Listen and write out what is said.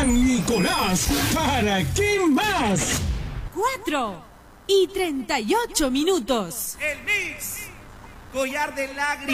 San Nicolás, ¿para qué más? 4:38. El Mix, collar de lágrimas.